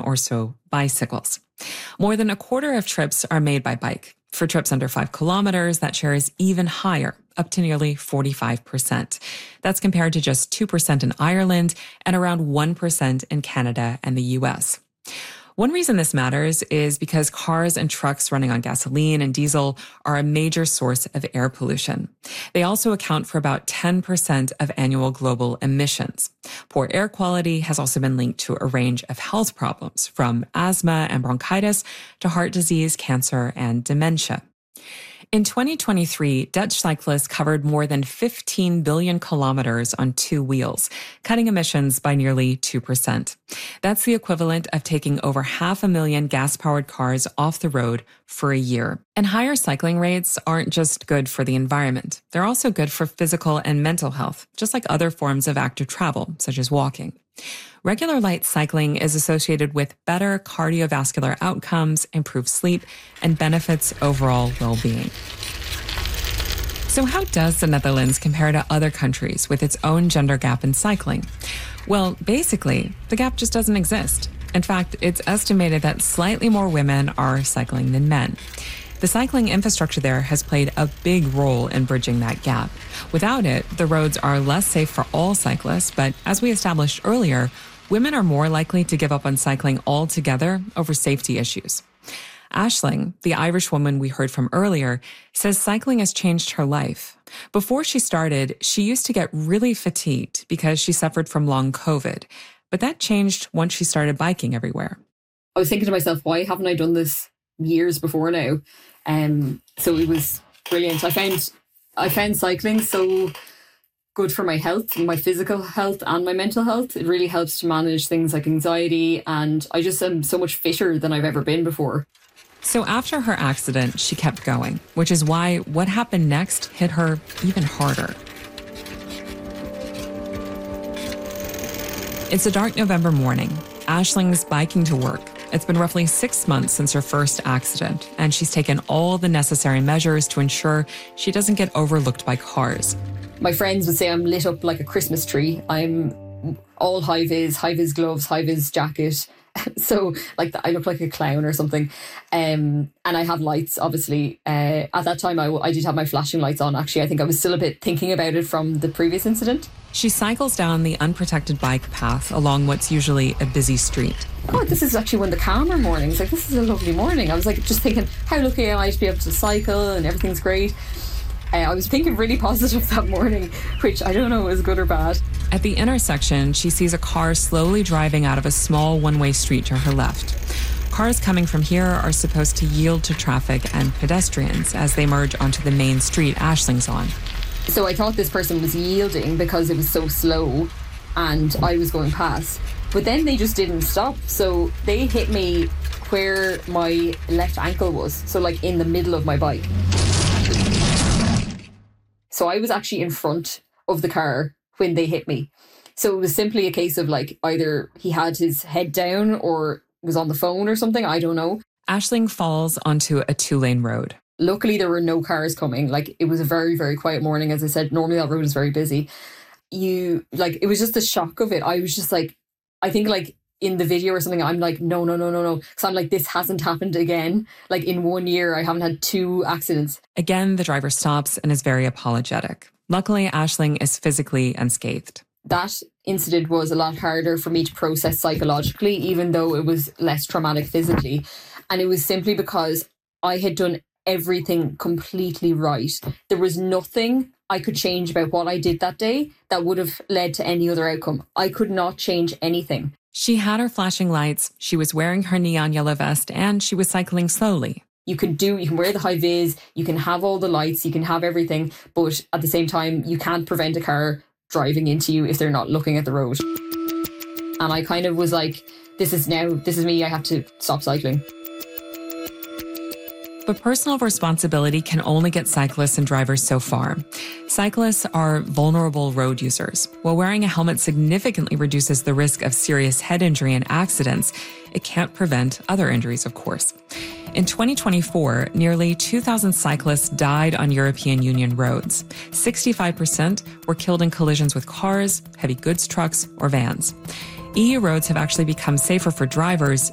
or so bicycles. More than a quarter of trips are made by bike. For trips under 5 kilometers, that share is even higher, up to nearly 45%. That's compared to just 2% in Ireland and around 1% in Canada and the US. One reason this matters is because cars and trucks running on gasoline and diesel are a major source of air pollution. They also account for about 10% of annual global emissions. Poor air quality has also been linked to a range of health problems, from asthma and bronchitis to heart disease, cancer, and dementia. In 2023, Dutch cyclists covered more than 15 billion kilometers on 2 wheels, cutting emissions by nearly 2%. That's the equivalent of taking over 500,000 gas-powered cars off the road for a year. And higher cycling rates aren't just good for the environment. They're also good for physical and mental health, just like other forms of active travel, such as walking. Regular light cycling is associated with better cardiovascular outcomes, improved sleep, and benefits overall well-being. So how does the Netherlands compare to other countries with its own gender gap in cycling? Well, basically, the gap just doesn't exist. In fact, it's estimated that slightly more women are cycling than men. The cycling infrastructure there has played a big role in bridging that gap. Without it, the roads are less safe for all cyclists, but as we established earlier, women are more likely to give up on cycling altogether over safety issues. Aisling, the Irish woman we heard from earlier, says cycling has changed her life. Before she started, she used to get really fatigued because she suffered from long COVID, but that changed once she started biking everywhere. I was thinking to myself, why haven't I done this years before now? So it was brilliant. I found cycling so good for my health, my physical health and my mental health. It really helps to manage things like anxiety, and I just am so much fitter than I've ever been before. So after her accident, she kept going, which is why what happened next hit her even harder. It's a dark November morning. Aisling's biking to work. It's been roughly 6 months since her first accident, and she's taken all the necessary measures to ensure she doesn't get overlooked by cars. My friends would say I'm lit up like a Christmas tree. I'm all high-vis gloves, high-vis jacket. So I look like a clown or something. And I have lights, obviously. At that time, I did have my flashing lights on, actually. I think I was still a bit thinking about it from the previous incident. She cycles down the unprotected bike path along what's usually a busy street. God, this is actually one of the calmer mornings. This is a lovely morning. I was just thinking, how lucky am I to be able to cycle and everything's great. I was thinking really positive that morning, which I don't know is good or bad. At the intersection, she sees a car slowly driving out of a small one-way street to her left. Cars coming from here are supposed to yield to traffic and pedestrians as they merge onto the main street Aisling's on. So I thought this person was yielding because it was so slow and I was going past. But then they just didn't stop. So they hit me where my left ankle was. So in the middle of my bike. So I was actually in front of the car when they hit me. So it was simply a case of either he had his head down or was on the phone or something. I don't know. Aisling falls onto a 2-lane road. Luckily, there were no cars coming. It was a very, very quiet morning. As I said, normally that road is very busy. It was just the shock of it. I was just I think in the video or something, I'm no. Because I'm this hasn't happened again. In 1 year, I haven't had 2 accidents. Again, the driver stops and is very apologetic. Luckily, Aisling is physically unscathed. That incident was a lot harder for me to process psychologically, even though it was less traumatic physically. And it was simply because I had done everything completely right. There was nothing I could change about what I did that day that would have led to any other outcome. I could not change anything. She had her flashing lights, she was wearing her neon yellow vest, and she was cycling slowly. You can wear the high vis, you can have all the lights, you can have everything, but at the same time, you can't prevent a car driving into you if they're not looking at the road. And I kind of was this is me, I have to stop cycling. But personal responsibility can only get cyclists and drivers so far. Cyclists are vulnerable road users. While wearing a helmet significantly reduces the risk of serious head injury and accidents, it can't prevent other injuries, of course. In 2024, nearly 2,000 cyclists died on European Union roads. 65% were killed in collisions with cars, heavy goods trucks, or vans. EU roads have actually become safer for drivers